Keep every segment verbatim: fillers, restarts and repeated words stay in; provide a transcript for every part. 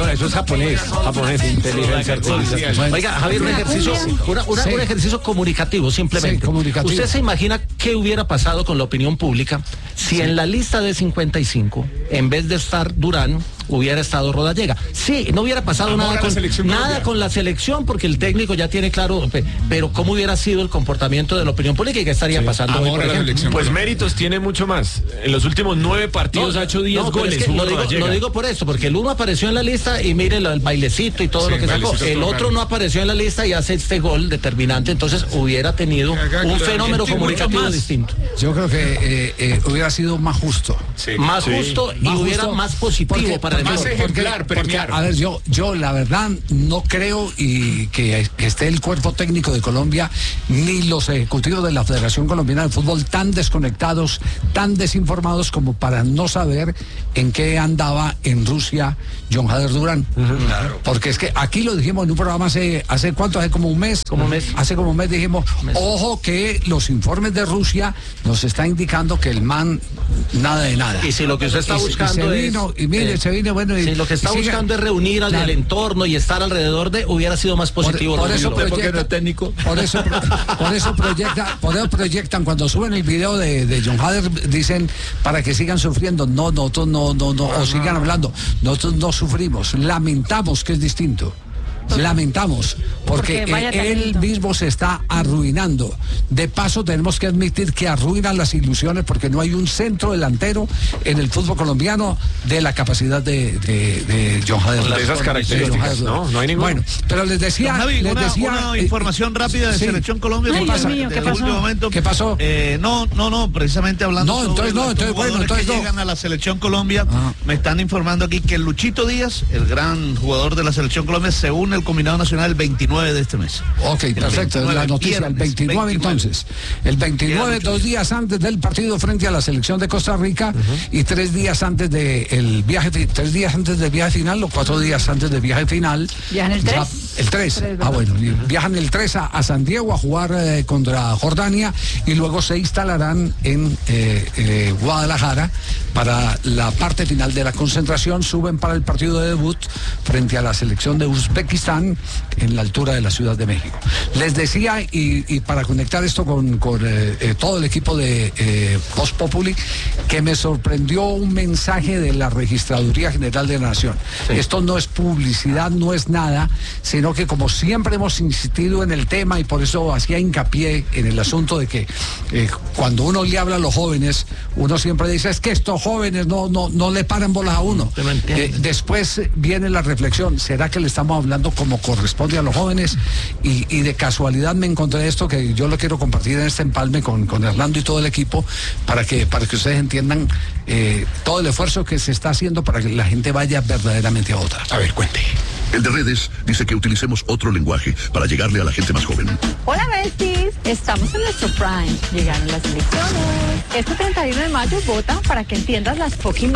señora, eso es japonés. Japonés, inteligencia artificial. Oiga, Javier, un ejercicio, una, una, sí. un ejercicio comunicativo, simplemente. Sí, comunicativo. ¿Usted se imagina qué hubiera pasado con la opinión pública si sí. en la lista de cincuenta y cinco, en vez de estar Durán, hubiera estado Rodallega? Sí, no hubiera pasado Amor nada, con, nada con la selección, porque el técnico ya tiene claro, pero ¿cómo hubiera sido el comportamiento de la opinión pública y qué estaría sí. pasando hoy, por ejemplo? Pues méritos tiene mucho más. En los últimos nueve partidos no, ha hecho diez no, goles. Es que lo, digo, lo digo por esto, porque el uno apareció en la lista y mire el bailecito y todo sí, lo que sacó. El otro raro. no apareció en la lista y hace este gol determinante, entonces hubiera tenido un fenómeno comunicativo distinto. Yo creo que eh, eh, hubiera sido más justo. Sí. Más sí. justo y más hubiera justo, más positivo porque, para el más ejemplar, porque, porque, a ver, yo, yo la verdad no creo y que, que esté el cuerpo técnico de Colombia ni los ejecutivos de la Federación Colombiana de Fútbol tan desconectados, tan desinformados como para no saber en qué andaba en Rusia John Jader Durán. Uh-huh. Claro. Porque es que aquí lo dijimos en un programa hace, hace ¿cuánto? Hace como un mes. Como un mes. Hace como un mes dijimos, mes. ojo que los informes de Rusia nos está indicando que el man nada de nada. Y si lo que usted está y, buscando y se vino, es... Y mire, eh, se vino, bueno... Y, si lo que está buscando sigue, es reunir al claro. entorno y estar alrededor de, hubiera sido más positivo. Por, por eso proyecta, porque no es técnico. Por eso, por eso proyecta, por eso proyectan, cuando suben el video de, de John Jader, dicen, para que sigan sufriendo. No, nosotros no, no, no, o sigan hablando. Nosotros no sufrimos, lamentamos que es distinto. Lamentamos, porque, porque él mismo se está arruinando. De paso, tenemos que admitir que arruinan las ilusiones porque no hay un centro delantero en el fútbol colombiano de la capacidad de, de, de John Jader. De esas características, no, no hay ninguna. Bueno, pero les decía... Javi, les una, decía una eh, información rápida de sí. Selección Colombia. ¿Qué pasa? Mío, ¿qué, pasó? Momento, ¿Qué pasó? Eh, no, no, no, precisamente hablando no, entonces, sobre no, entonces, bueno, entonces que no. llegan a la Selección Colombia, ah. me están informando aquí que Luchito Díaz, el gran jugador de la Selección Colombia, se une al combinado nacional el veintinueve de este mes. Ok, el perfecto, veintinueve, la noticia, viernes, el veintinueve, veintinueve entonces. El veintinueve, dos días antes del partido frente a la selección de Costa Rica uh-huh. y tres días antes del viaje, tres días antes del viaje final, o cuatro días antes del viaje final. ¿Viajan el tres? Ya, el tres. Ah, bueno, uh-huh. viajan el tres a, a San Diego a jugar eh, contra Jordania y luego se instalarán en eh, eh, Guadalajara para la parte final de la concentración, suben para el partido de debut frente a la selección de Uzbekistán en la altura de la Ciudad de México. Les decía, y, y para conectar esto con, con eh, eh, todo el equipo de eh, Voz Populi, que me sorprendió un mensaje de la Registraduría General de la Nación. Sí. Esto no es publicidad, no es nada, sino que como siempre hemos insistido en el tema y por eso hacía hincapié en el asunto de que eh, cuando uno le habla a los jóvenes, uno siempre dice, es que estos jóvenes no, no, no le paran bolas a uno. Eh, después viene la reflexión, ¿será que le estamos hablando como corresponde a los jóvenes? Y, y de casualidad me encontré esto que yo lo quiero compartir en este empalme con, con Hernando y todo el equipo para que, para que ustedes entiendan eh, todo el esfuerzo que se está haciendo para que la gente vaya verdaderamente a votar. A ver, cuente. El de redes dice que utilicemos otro lenguaje para llegarle a la gente más joven. Hola, besties. Estamos en nuestro prime. Llegaron las elecciones. Este treinta y uno de mayo vota para que entiendas las fucking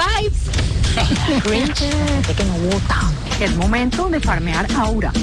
vibes. Grinches, de que no votan. Es momento de farmear aura.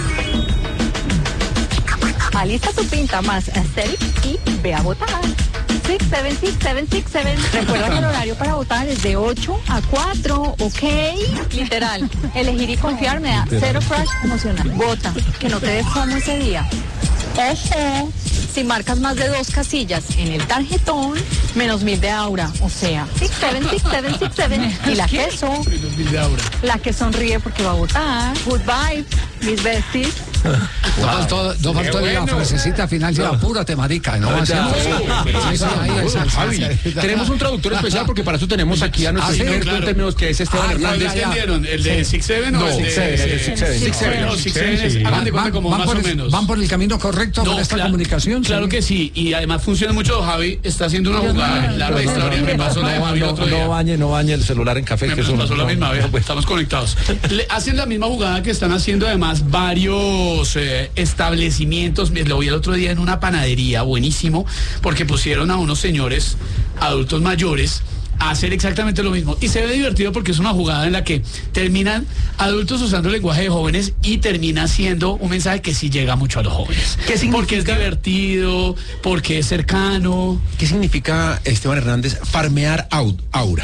Alista tu pinta más aesthetic y ve a votar. seis siete seis siete seis siete. Recuerda que el horario para votar es de ocho a cuatro, ¿ok? Literal. Elegir y confiar me da cero crush emocional. Vota, que no te des como ese día. Ojo, si marcas más de dos casillas en el tarjetón, menos mil de aura. O sea, seis siete seis siete seis siete. Y la queso, la que sonríe porque va a votar. Good vibes, mis besties. No faltó, no faltó la bueno. frasecita final, ya apúrate, marica. No, no, ya, sí, sí, Javi, tenemos un traductor especial porque para eso tenemos aquí a nuestro ah, experto claro. en términos que es Esteban ah, Hernández. ¿Ya entendieron? ¿El de Six Seven o el de Six Seven? Six Seven, hagan de cuenta como más o menos. ¿Van por el camino correcto con esta comunicación? Claro que sí, y además funciona mucho. Javi está haciendo una jugada. La registraduría me pasó la de Javi el otro día. No bañe, no bañe el celular en café. Me pasó la misma vez, estamos conectados. Hacen la misma jugada que están haciendo además varios Eh, establecimientos. Lo vi el otro día en una panadería, buenísimo, porque pusieron a unos señores adultos mayores a hacer exactamente lo mismo y se ve divertido porque es una jugada en la que terminan adultos usando el lenguaje de jóvenes y termina siendo un mensaje que sí llega mucho a los jóvenes. ¿Qué significa? Porque es divertido, porque es cercano. ¿Qué significa, Esteban Hernández, farmear aura?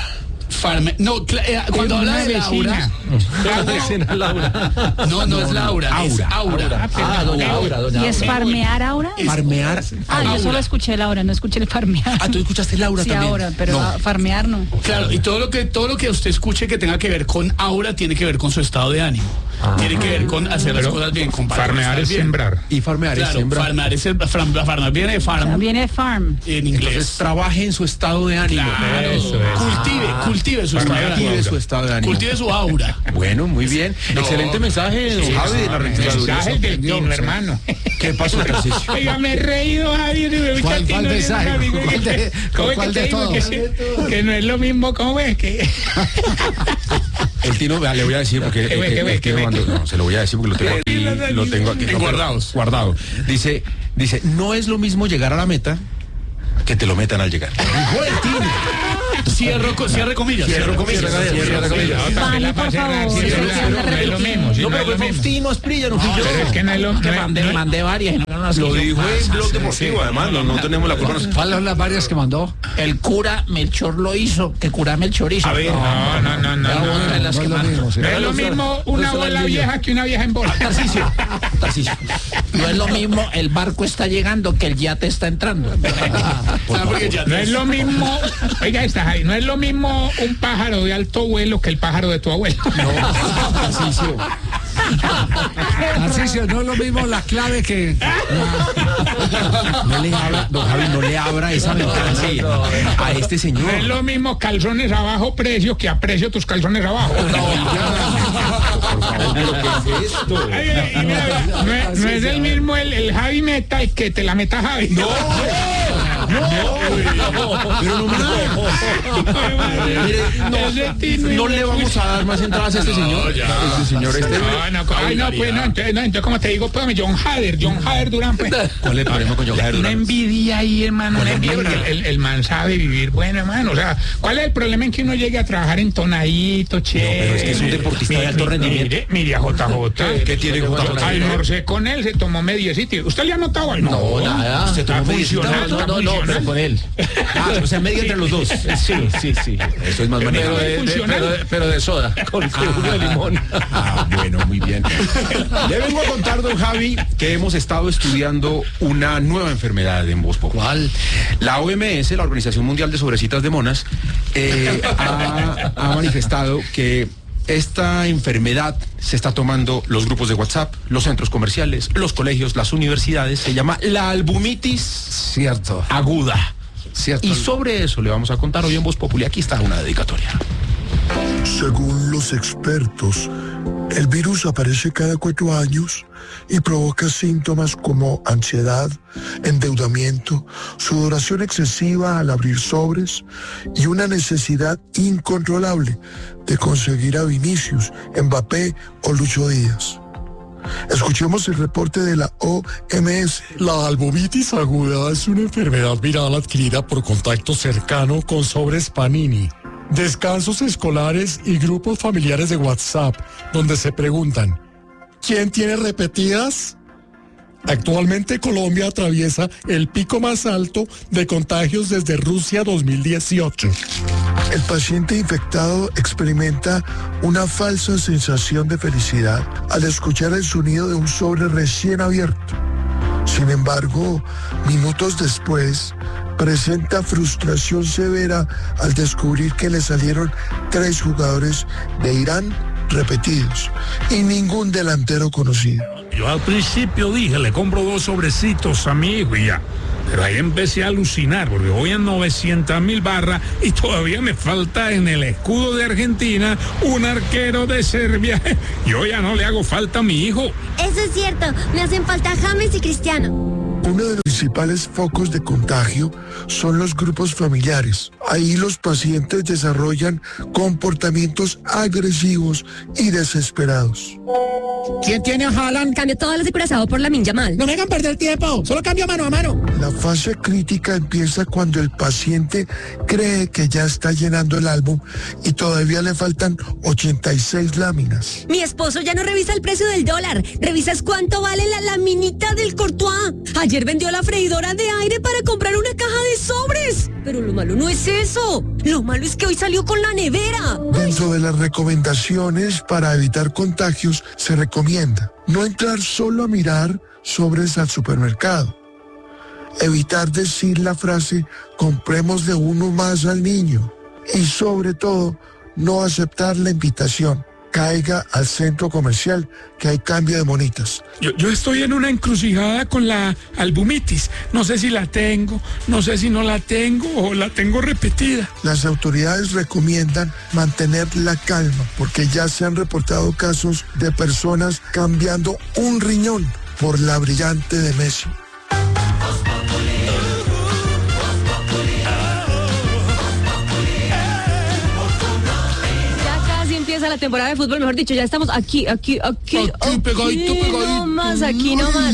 Farme, no, eh, cuando habla de Laura, Laura. No, no es Laura, Aura. es Aura. Ah, doña Aura, doña ¿Y es Aura. farmear ahora? Farmear. Ah, yo solo escuché Laura, no escuché el farmear. Ah, tú escuchaste Laura Sí, también. ahora, pero No. farmear no. Claro, y todo lo que todo lo que usted escuche que tenga que ver con aura tiene que ver con su estado de ánimo. Tiene que ver con hacer las cosas bien, con Farmear es bien. sembrar. Y farmear es Claro, sembrar. farmear es el, farm- farmear viene de farm Viene de farm. en inglés. Entonces trabaje en su estado de ánimo. Claro, Eso es. cultive, cultive su estado de Cultive ánimo. su estado de ánimo. Cultive su aura. Bueno, muy bien. No. Excelente mensaje, don Sí, Javi, de la rectificaduría. Mensaje del Sorprendió, Tino, sí. hermano. ¿Qué pasó, Tarcisio? Oiga, me he reído, Javi. ¿Cuál- cuál Tino, mensaje? amigo, ¿Cuál que- de- ¿cómo es cuál que de te digo todos? que, que no es lo mismo, ¿cómo es? Que El Tino, vea, le voy a decir porque ¿Qué ve, el- qué el- ve, el qué Tino ve? mandó- no, se lo voy a decir porque lo tengo aquí, lo tengo aquí En no, pero- guardados. guardado. Dice, dice, no es lo mismo llegar a la meta que te lo metan al llegar. Cierro, co- cierre comillas. Cierro comillas. Cierro comillas. Vale, por favor, Sí, se claro, quedan de no es lo repetir. mismo. sí, No, no pero es lo fue mismo. Faustino Asprilla, no fui yo. Pero es que no es lo que no es- mandé, no es- Mandé varias. No, no, Lo dijo en Blog Deportivo, además, no, no tenemos la culpa. nosotros. ¿Cuáles son las varias que mandó? El cura Melchor lo hizo, que cura Melchor hizo. A ver. No, no, no, no. Cada no, una de no. las no que es lo mandó. mismo, sí. No es lo mismo una abuela vieja que una vieja en bola. Tarcisio. Tarcisio. No es lo mismo el barco está llegando que el yate está entrando. Ah, porque ya No es lo mismo, oiga esta, Javi, no es lo mismo un pájaro de alto vuelo que el pájaro de tu abuelo. Tarcisio. Tarcisio, no es lo mismo la clave que... No le abra, don Javi, no le abra esa ventana así a este señor. No es lo mismo calzones abajo precio que aprecio tus calzones abajo. Ay, ay, ay, mira, no, es, no es el mismo el, el Javi Meta el que te la meta Javi. No, Pero no, mire, no, no le vamos a dar más entradas a este señor. Este señor este. No, no, ay, no, pues no, entonces, no, entonces como te digo, pues John Hader, John Hader Durán, pues. ¿Cuál es el problema con John Javier Una Durán? envidia ahí, hermano, una envidia, porque el, el, el man sabe vivir bueno, hermano. O sea, ¿cuál es el problema en que uno llegue a trabajar entonadito, chévere? pero es que es un deportista de alto rendimiento. Mire, mire a J J. ¿Qué tiene J J? Almorcé con él, se tomó mediecito. ¿Usted le ha notado algo? No, nada. Usted está No, funcionando. no, no, no, pero con él. Ah, o sea, media entre los dos. Sí, sí, sí. Eso es más Pero manejable. de, de- pero, de, pero de soda, con con jugo de limón. Ah, bueno, muy bien. Le vengo a contar, don Javi, que hemos estado estudiando una nueva enfermedad en Voz Populi. ¿Cuál? La O M S, la Organización Mundial de Sobrecitas de Monas, eh, ha, ha manifestado que esta enfermedad se está tomando los grupos de WhatsApp, los centros comerciales, los colegios, las universidades. Se llama la albumitis Cierto, aguda. cierto. Y sobre eso le vamos a contar hoy en Voz Populi. Aquí está una dedicatoria. Según los expertos, el virus aparece cada cuatro años y provoca síntomas como ansiedad, endeudamiento, sudoración excesiva al abrir sobres y una necesidad incontrolable de conseguir a Vinicius, Mbappé o Lucho Díaz. Escuchemos el reporte de la O M S. La albumitis aguda es una enfermedad viral adquirida por contacto cercano con sobres Panini, descansos escolares y grupos familiares de WhatsApp, donde se preguntan, ¿quién tiene repetidas? Actualmente Colombia atraviesa el pico más alto de contagios desde Rusia dos mil dieciocho. El paciente infectado experimenta una falsa sensación de felicidad al escuchar el sonido de un sobre recién abierto. Sin embargo, minutos después, presenta frustración severa al descubrir que le salieron tres jugadores de Irán repetidos y ningún delantero conocido. Yo al principio dije, le compro dos sobrecitos a mi hijo y ya. Pero ahí empecé a alucinar porque voy en novecientas mil barras y todavía me falta en el escudo de Argentina un arquero de Serbia. Yo ya no le hago falta a mi hijo. Eso es cierto, me hacen falta James y Cristiano. Uno de los principales focos de contagio son los grupos familiares. Ahí los pacientes desarrollan comportamientos agresivos y desesperados. ¿Quién tiene a Haaland? Cambio todas las de Curazao por la Yamal. No me hagan perder tiempo, solo cambio mano a mano. La fase crítica empieza cuando el paciente cree que ya está llenando el álbum y todavía le faltan ochenta y seis láminas. Mi esposo ya no revisa el precio del dólar, revisas cuánto vale la laminita del Courtois. Ayer ayer vendió la freidora de aire para comprar una caja de sobres. Pero lo malo no es eso. Lo malo es que hoy salió con la nevera. Dentro de las recomendaciones para evitar contagios, se recomienda no entrar solo a mirar sobres al supermercado. Evitar decir la frase, compremos de uno más al niño. Y sobre todo, no aceptar la invitación. Caiga al centro comercial, que hay cambio de monitas. Yo, yo estoy en una encrucijada con la albumitis. No sé si la tengo, no sé si no la tengo o la tengo repetida. Las autoridades recomiendan mantener la calma, porque ya se han reportado casos de personas cambiando un riñón por la brillante de Messi. Empieza la temporada de fútbol, mejor dicho, ya estamos aquí, aquí, aquí, aquí, aquí pegadito, pegadito. No más, aquí nomás.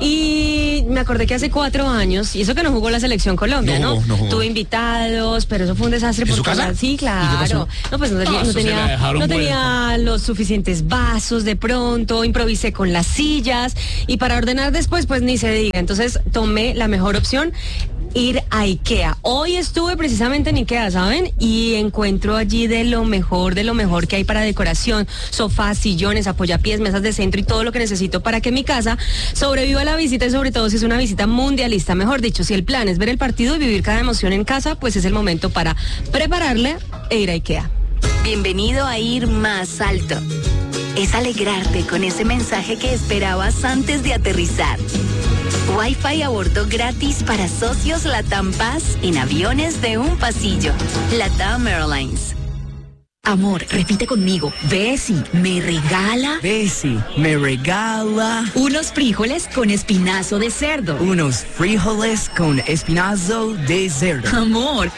Y me acordé que hace cuatro años, y eso que no jugó la selección Colombia, ¿no? No, no jugó. Tuve invitados, pero eso fue un desastre. ¿En su porque casa? Sí, claro. No, pues no tenía, No, no eso se la tenía, dejaron no tenía los suficientes vasos de pronto, improvisé con las sillas, y para ordenar después, pues ni se diga. Entonces tomé la mejor opción, ir a IKEA. Hoy estuve precisamente en IKEA, ¿saben? Y encuentro allí de lo mejor, de lo mejor que hay para decoración, sofás, sillones, apoyapiés, mesas de centro y todo lo que necesito para que mi casa sobreviva a la visita, y sobre todo si es una visita mundialista. Mejor dicho, si el plan es ver el partido y vivir cada emoción en casa, pues es el momento para prepararle e ir a IKEA. Bienvenido a Ir Más Alto. Es alegrarte con ese mensaje que esperabas antes de aterrizar. Wi-Fi a bordo gratis para socios Latam Paz en aviones de un pasillo. Latam Airlines. Amor, repite conmigo. Bessie, ¿me regala? Bessie, me regala Unos frijoles con espinazo de cerdo. unos frijoles con espinazo de cerdo. Amor,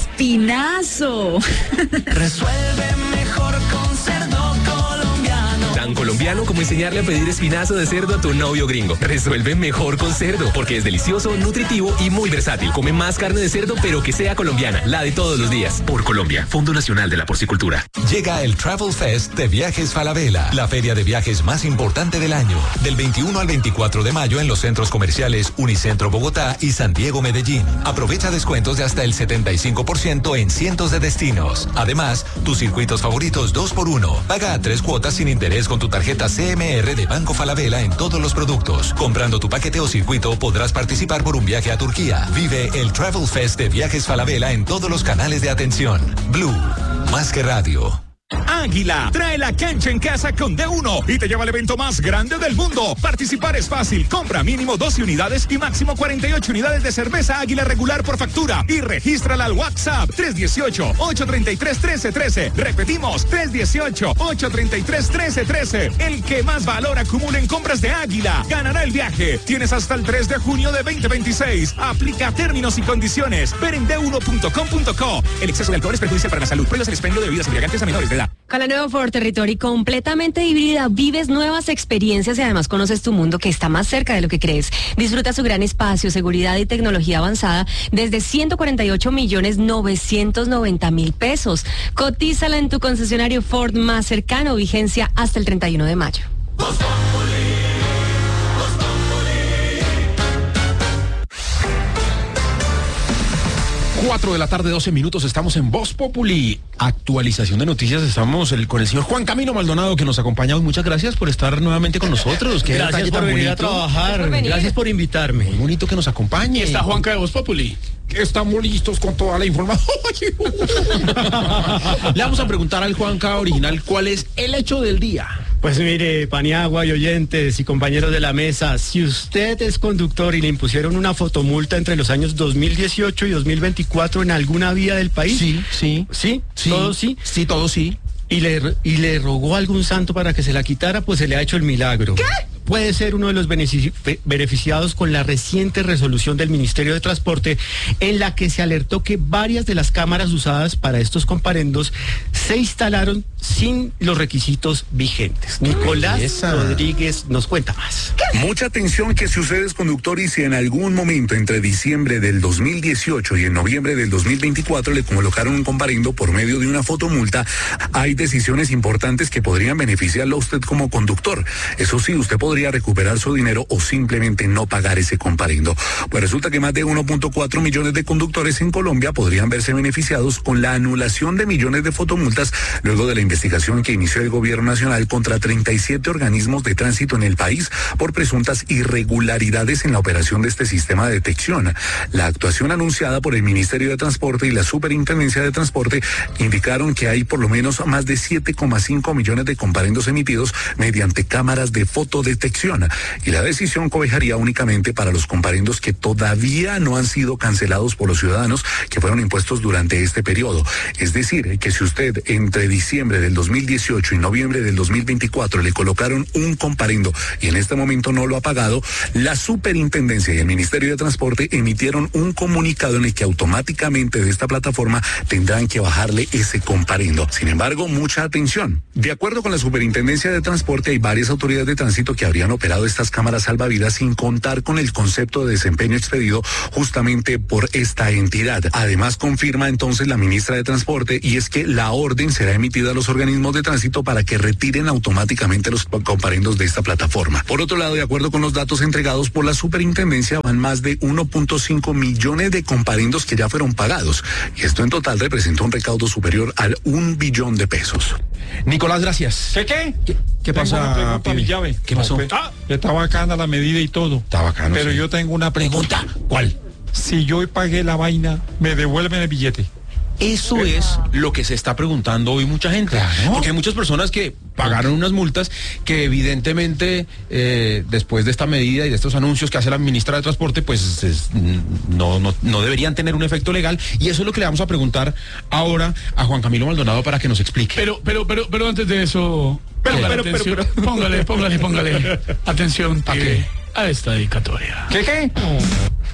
espinazo. Resuelve mejor con cerdo colombiano. Tan colombiano como enseñarle a pedir espinazo de cerdo a tu novio gringo. Resuelve mejor con cerdo, porque es delicioso, nutritivo y muy versátil. Come más carne de cerdo, pero que sea colombiana, la de todos los días. Por Colombia, Fondo Nacional de la Porcicultura. Llega el Travel Fest de Viajes Falabella, la feria de viajes más importante del año. Del veintiuno al veinticuatro de mayo en los centros comerciales Unicentro Bogotá y San Diego Medellín. Aprovecha descuentos de hasta el setenta y cinco por ciento en cientos de destinos. Además, tus circuitos favoritos dos por uno. Paga a tres cuotas sin interés con tu tarjeta C M R de Banco Falabella en todos los productos. Comprando tu paquete o circuito podrás participar por un viaje a Turquía. Vive el Travel Fest de Viajes Falabella en todos los canales de atención. Blue, más que radio. Águila trae la cancha en casa con D uno y te lleva al evento más grande del mundo. Participar es fácil. Compra mínimo doce unidades y máximo cuarenta y ocho unidades de cerveza Águila regular por factura y regístrala al WhatsApp tres uno ocho, ocho tres tres, uno tres uno tres. Repetimos, tres uno ocho, ocho tres tres, uno tres uno tres. El que más valor acumule en compras de Águila ganará el viaje. Tienes hasta el tres de junio de veinte veintiséis. Aplica términos y condiciones. Ver en d uno punto com punto co. El exceso de alcohol es perjudicial para la salud. Prohíbas el expendio de bebidas embriagantes a menores de edad. Con la nueva Ford Territory completamente híbrida, vives nuevas experiencias y además conoces tu mundo, que está más cerca de lo que crees. Disfruta su gran espacio, seguridad y tecnología avanzada desde ciento cuarenta y ocho millones novecientos noventa mil pesos. Cotízala en tu concesionario Ford más cercano, vigencia hasta el treinta y uno de mayo. cuatro de la tarde, doce minutos, estamos en Voz Populi. Actualización de noticias, estamos el, con el señor Juan Camilo Maldonado, que nos acompaña hoy. Muchas gracias por estar nuevamente con nosotros. Qué gracias por venir bonito. a trabajar, gracias por, gracias por invitarme. Muy bonito que nos acompañe. Está Juanca de Voz Populi. Que estamos listos con toda la información. Le vamos a preguntar al Juanca original cuál es el hecho del día. Pues mire, Paniagua y oyentes y compañeros de la mesa, si usted es conductor y le impusieron una fotomulta entre los años dos mil dieciocho y dos mil veinticuatro en alguna vía del país. Sí, sí. ¿Sí? sí ¿Todo sí? Sí, todo sí. Y le, y le rogó a algún santo para que se la quitara, pues se le ha hecho el milagro. ¿Qué? Puede ser uno de los benefici- beneficiados con la reciente resolución del Ministerio de Transporte, en la que se alertó que varias de las cámaras usadas para estos comparendos se instalaron sin los requisitos vigentes. Nicolás belleza. Rodríguez nos cuenta más. Mucha atención que si usted es conductor y si en algún momento entre diciembre del dos mil dieciocho y en noviembre del dos mil veinticuatro le colocaron un comparendo por medio de una fotomulta, hay decisiones importantes que podrían beneficiarlo a usted como conductor. Eso sí, usted podría recuperar su dinero o simplemente no pagar ese comparendo. Pues resulta que más de uno punto cuatro millones de conductores en Colombia podrían verse beneficiados con la anulación de millones de fotomultas luego de la investigación que inició el gobierno nacional contra treinta y siete organismos de tránsito en el país por presuntas irregularidades en la operación de este sistema de detección. La actuación anunciada por el Ministerio de Transporte y la Superintendencia de Transporte indicaron que hay por lo menos más de siete coma cinco millones de comparendos emitidos mediante cámaras de fotodetección, y la decisión cobijaría únicamente para los comparendos que todavía no han sido cancelados por los ciudadanos que fueron impuestos durante este periodo. Es decir, que si usted entre diciembre del dos mil dieciocho y noviembre del dos mil veinticuatro le colocaron un comparendo y en este momento no lo ha pagado, la Superintendencia y el Ministerio de Transporte emitieron un comunicado en el que automáticamente de esta plataforma tendrán que bajarle ese comparendo. Sin embargo, mucha atención. De acuerdo con la Superintendencia de Transporte, hay varias autoridades de tránsito que habrían operado estas cámaras salvavidas sin contar con el concepto de desempeño expedido justamente por esta entidad. Además, confirma entonces la ministra de Transporte, y es que la orden será emitida a los organismos de tránsito para que retiren automáticamente los comparendos de esta plataforma. Por otro lado, de acuerdo con los datos entregados por la Superintendencia, van más de uno punto cinco millones de comparendos que ya fueron pagados, y esto en total representa un recaudo superior al un billón de pesos. Nicolás, gracias. ¿Qué qué? ¿Qué, qué pasa? Tengo una pregunta, mi llave. ¿Qué pasó? Ah, está bacana la medida y todo. Está bacano. Pero sí. yo tengo una pregunta. ¿Cuál? Si yo pagué la vaina, ¿me devuelven el billete? Eso es lo que se está preguntando hoy mucha gente. Claro. Porque hay muchas personas que pagaron unas multas que evidentemente eh, después de esta medida y de estos anuncios que hace la ministra de Transporte, pues es, no, no, no deberían tener un efecto legal, y eso es lo que le vamos a preguntar ahora a Juan Camilo Maldonado para que nos explique. Pero, pero, pero, pero antes de eso, pero, pero, pero, pero, póngale, póngale, póngale atención que, a esta dedicatoria. ¿Qué qué?